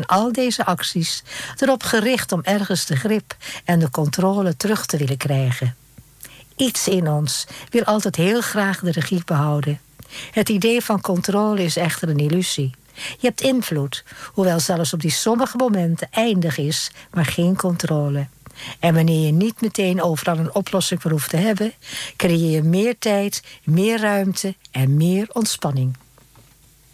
zijn al deze acties erop gericht om ergens de grip en de controle terug te willen krijgen. Iets in ons wil altijd heel graag de regie behouden. Het idee van controle is echter een illusie. Je hebt invloed, hoewel zelfs op die sommige momenten eindig is, maar geen controle. En wanneer je niet meteen overal een oplossing voor hoeft te hebben, creëer je meer tijd, meer ruimte en meer ontspanning.